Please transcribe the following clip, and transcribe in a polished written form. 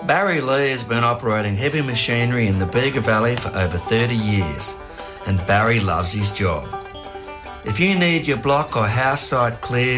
Barry Lee has been operating heavy machinery in the Bega Valley for over 30 years, and Barry loves his job. If you need your block or house site cleared,